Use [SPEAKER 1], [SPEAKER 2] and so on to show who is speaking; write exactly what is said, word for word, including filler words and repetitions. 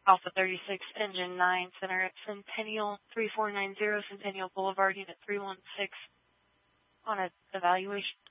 [SPEAKER 1] Alpha thirty-six, Engine nine, Center at Centennial, three four nine zero Centennial Boulevard, Unit three one six, on an evaluation